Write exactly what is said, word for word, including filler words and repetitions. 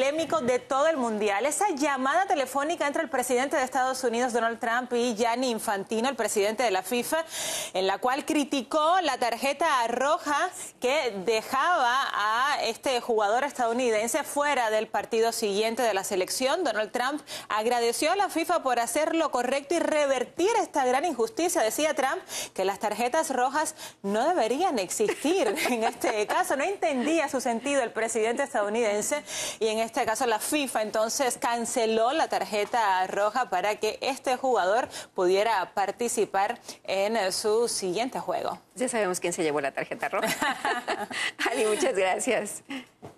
polémico de todo el Mundial. Esa llamada telefónica entre el presidente de Estados Unidos, Donald Trump, y Gianni Infantino, el presidente de la FIFA, en la cual criticó la tarjeta roja que dejaba a este jugador estadounidense fuera del partido siguiente de la selección. Donald Trump agradeció a la FIFA por hacer lo correcto y revertir esta gran injusticia. Decía Trump que las tarjetas rojas no deberían existir en este caso. No entendía su sentido el presidente estadounidense y en este caso la FIFA entonces canceló la tarjeta roja para que este jugador pudiera participar en su siguiente juego. Ya sabemos quién se llevó la tarjeta roja. Ali, muchas gracias.